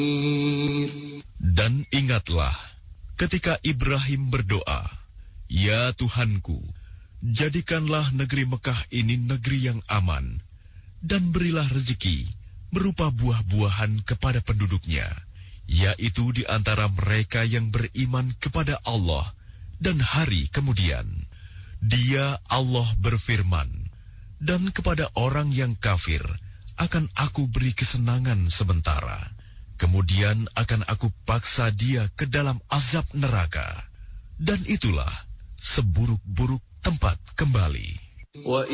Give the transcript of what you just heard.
Dan ingatlah ketika Ibrahim berdoa, "Ya Tuhanku, jadikanlah negeri Mekah ini negeri yang aman, dan berilah rezeki berupa buah-buahan kepada penduduknya, yaitu di antara mereka yang beriman kepada Allah dan hari kemudian." Dia Allah berfirman, "Dan kepada orang yang kafir akan aku beri kesenangan sementara, kemudian akan aku paksa dia ke dalam azab neraka, dan itulah seburuk-buruk tempat kembali."